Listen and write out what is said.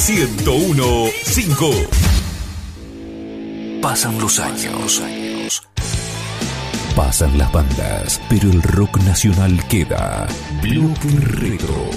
101.5. Pasan los años. Pasan las bandas, pero el rock nacional queda. Bloque Retro.